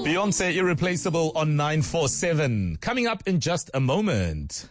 Beyonce Irreplaceable on 947. Coming up in just a moment.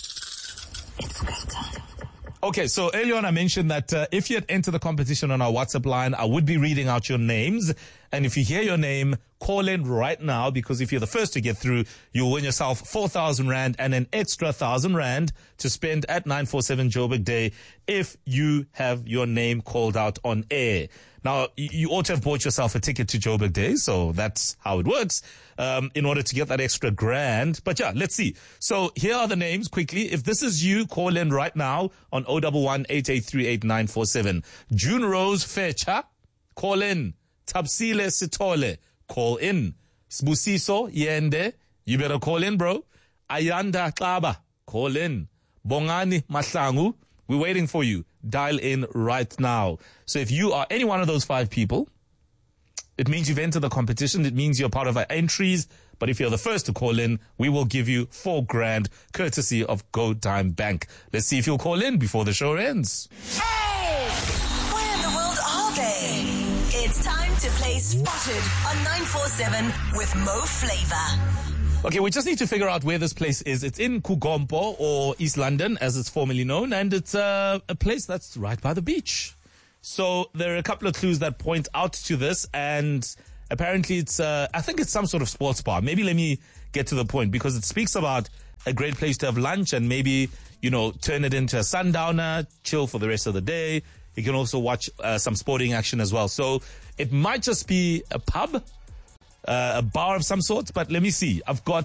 Okay, so earlier on I mentioned that if you had entered the competition on our WhatsApp line, I would be reading out your names. And if you hear your name, call in right now, because if you're the first to get through, you'll win yourself 4,000 Rand and an extra 1,000 Rand to spend at 947 Joburg Day if you have your name called out on air. Now, you ought to have bought yourself a ticket to Joburg Day, so that's how it works, in order to get that extra grand. But yeah, let's see. So here are the names quickly. If this is you, call in right now on 011-883-8947. June Rose Fecha, call in. Tabsile Sitole, call in. Sbusiso Yende, you better call in, bro. Ayanda Klaba, call in. Bongani Mahlangu, we're waiting for you. Dial in right now. So if you are any one of those 5 people, it means you've entered the competition. It means you're part of our entries. But if you're the first to call in, we will give you 4 grand courtesy of Go Time Bank. Let's see if you'll call in before the show ends. Hey! Where in the world are they? It's time to play Spotted on 947 with Mo Flava. Okay, we just need to figure out where this place is. It's in Kugompo, or East London, as it's formerly known, and it's a place that's right by the beach. So there are a couple of clues that point out to this, and apparently it's, I think it's some sort of sports bar. Maybe let me get to the point, because it speaks about a great place to have lunch and maybe, turn it into a sundowner, chill for the rest of the day. You can also watch some sporting action as well. So it might just be a pub, a bar of some sort, but let me see. I've got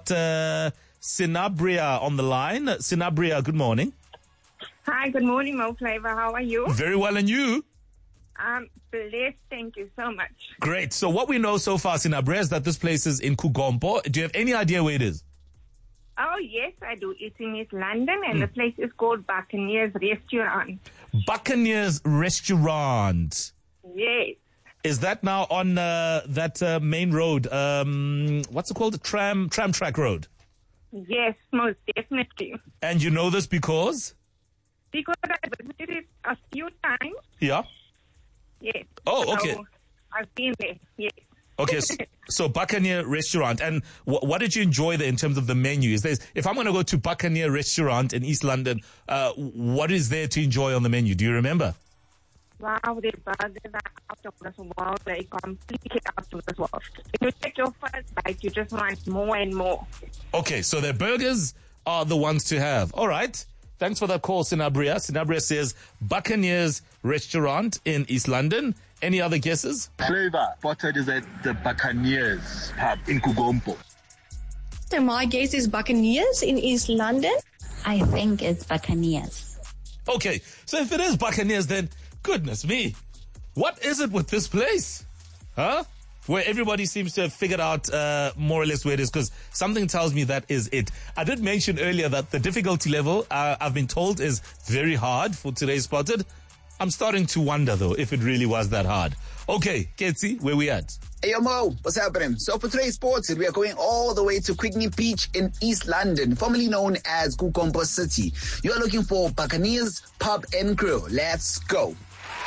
Sinabria on the line. Sinabria, good morning. Hi, good morning, Mo Flava. How are you? Very well, and you? I'm blessed. Thank you so much. Great. So what we know so far, Sinabria, is that this place is in Kugompo. Do you have any idea where it is? Oh, yes, I do. It's in East London, and the place is called Buccaneers Restaurant. Buccaneers Restaurant. Yes. Is that now on that main road? What's it called? Tram track road? Yes, most definitely. And you know this because? Because I visited it a few times. Yeah? Yes. Oh, okay. So I've been there, yes. Okay, so Buccaneer Restaurant. And what did you enjoy there in terms of the menu? If I'm going to go to Buccaneer Restaurant in East London, what is there to enjoy on the menu? Do you remember? Wow, the burgers are out of this world. They're completely out of this world. If you take your first bite, you just want more and more. Okay, so their burgers are the ones to have. All right. Thanks for that call, Sinabria. Sinabria says Buccaneers Restaurant in East London. Any other guesses? Flava, Spotted is at the Buccaneers pub in Kugompo. So my guess is Buccaneers in East London. I think it's Buccaneers. Okay, so if it is Buccaneers, then goodness me, what is it with this place? Huh? Where everybody seems to have figured out more or less where it is, because something tells me that is it. I did mention earlier that the difficulty level, I've been told, is very hard for today's Spotted. I'm starting to wonder, though, if it really was that hard. Okay, Ketsi, where we at? Hey, yo, Mo, what's happening? So for today's sports, we are going all the way to Quickney Beach in East London, formerly known as Kugompo City. You are looking for Buccaneers Pub and Grill. Let's go.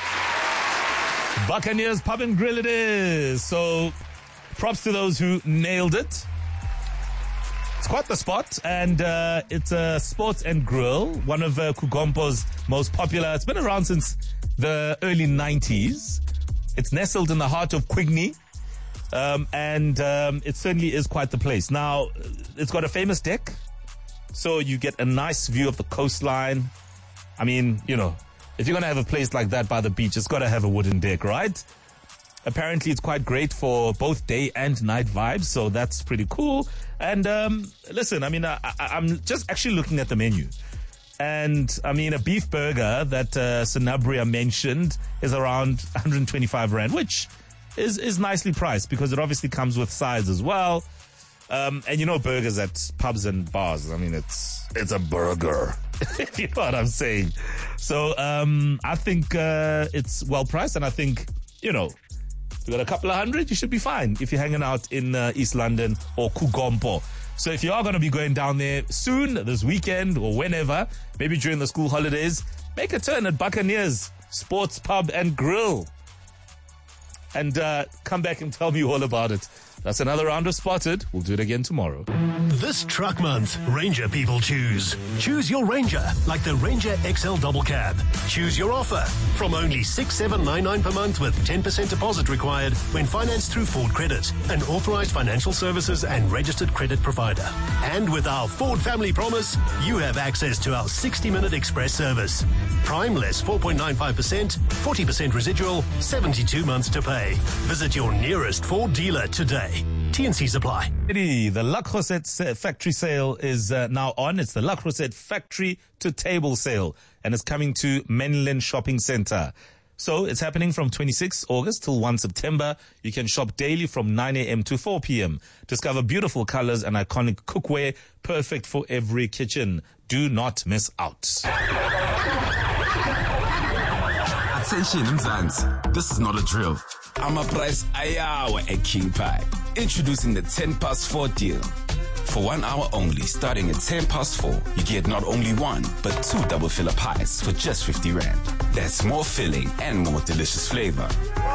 Buccaneers Pub and Grill it is. So props to those who nailed it. It's quite the spot, and it's a sports and grill, one of Kugompo's most popular. It's been around since the early 90s. It's nestled in the heart of Quickney, and it certainly is quite the place. Now, it's got a famous deck, so you get a nice view of the coastline. I mean, if you're going to have a place like that by the beach, it's got to have a wooden deck, right? Apparently, it's quite great for both day and night vibes, so that's pretty cool. And listen, I mean, I'm just actually looking at the menu. And, I mean, a beef burger that Sinabria mentioned is around 125 Rand, which is nicely priced because it obviously comes with sides as well. And burgers at pubs and bars, I mean, it's a burger, if you know what I'm saying. So I think it's well priced, and I think, you got a couple of hundred, you should be fine if you're hanging out in East London or Kugompo. So if you are going to be going down there soon, this weekend or whenever, maybe during the school holidays, make a turn at Buccaneers Sports Pub and Grill. and come back and tell me all about it. That's another round of Spotted. We'll do it again tomorrow. This truck month, Ranger people choose. Choose your Ranger, like the Ranger XL Double Cab. Choose your offer from only $6,799 per month with 10% deposit required when financed through Ford Credit, an authorized financial services and registered credit provider. And with our Ford Family Promise, you have access to our 60-minute express service. Prime less 4.95%, 40% residual, 72 months to pay. Visit your nearest Ford dealer today. T&Cs apply. The La Crosette factory sale is now on. It's the La Crosette factory to table sale, and it's coming to Menlyn Shopping Center. So it's happening from 26 August till 1 September. You can shop daily from 9 a.m. to 4 p.m. Discover beautiful colors and iconic cookware, perfect for every kitchen. Do not miss out. Attention Mzansi, this is not a drill. I'm a price ayawa at King Pie. Introducing the 10 past 4 deal. For 1 hour only, starting at 10 past 4, you get not only 1, but 2 double filler pies for just 50 Rand. That's more filling and more delicious flavor.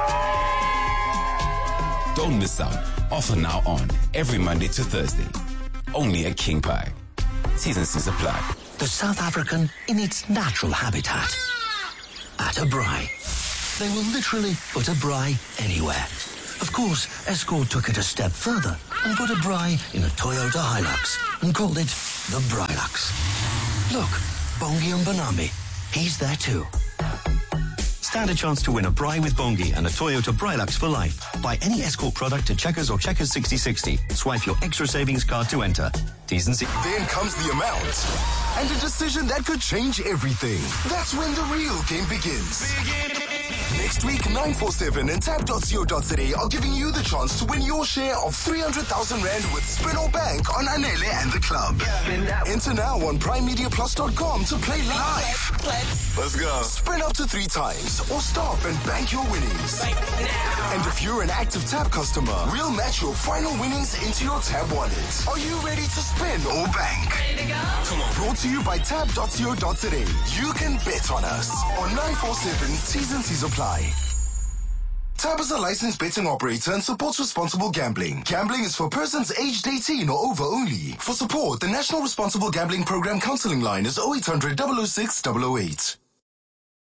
Don't miss out. Offer now on every Monday to Thursday. Only at King Pie. T's and C's apply. The South African in its natural habitat. At a braai. They will literally put a braai anywhere. Of course, Escort took it a step further and put a braai in a Toyota Hilux and called it the Brailux. Look, Bongi Mbonambi, he's there too. Stand a chance to win a braai with Bongi and a Toyota Brailux for life. Buy any Escort product at Checkers or Checkers 6060. Swipe your extra savings card to enter. T's and C's. Then comes the amount and a decision that could change everything. That's when the real game begins. Next week, 947 and tab.co.za are giving you the chance to win your share of 300,000 Rand with Spin or Bank on Anele and the Club. Enter now on primemediaplus.com to play live. Let's go. Spin up to 3 times or stop and bank your winnings. And if you're an active Tab customer, we'll match your final winnings into your Tab wallet. Are you ready to spin or bank? Ready to go? Come on. Brought to you by tab.co.za. You can bet on us. On 947, T's and C's apply. Tab is a licensed betting operator and supports responsible gambling. Gambling is for persons aged 18 or over only. For support, the National Responsible Gambling Program counseling line is 0800 006 008.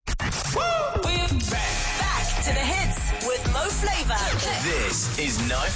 Back to the hits with Mo Flava. This is 9